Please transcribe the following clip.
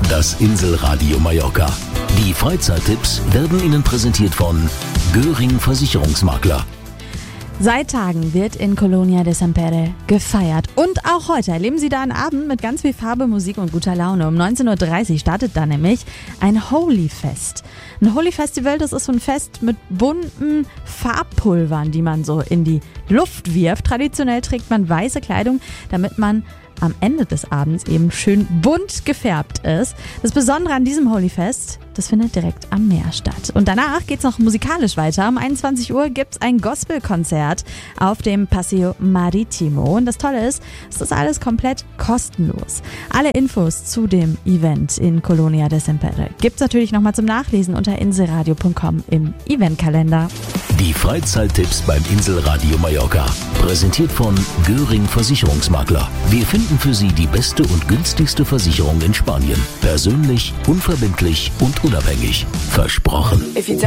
Das Inselradio Mallorca. Die Freizeittipps werden Ihnen präsentiert von Göring Versicherungsmakler. Seit Tagen wird in Colonia de Sempere gefeiert. Und auch heute erleben Sie da einen Abend mit ganz viel Farbe, Musik und guter Laune. Um 19.30 Uhr startet da nämlich ein Holy Fest. Ein Holy Festival, das ist so ein Fest mit bunten Farbpulvern, die man so in die Luft wirft. Traditionell trägt man weiße Kleidung, damit man am Ende des Abends eben schön bunt gefärbt ist. Das Besondere an diesem Holy Fest, das findet direkt am Meer statt. Und danach geht's noch musikalisch weiter. Um 21 Uhr gibt's ein Gospelkonzert auf dem Paseo Maritimo. Und das Tolle ist, es ist alles komplett kostenlos. Alle Infos zu dem Event in Colonia de Sempere gibt's natürlich nochmal zum Nachlesen unter inselradio.com im Eventkalender. Die Freizeittipps beim Inselradio Mallorca. Präsentiert von Göring Versicherungsmakler. Wir finden für Sie die beste und günstigste Versicherung in Spanien. Persönlich, unverbindlich und unabhängig. Versprochen.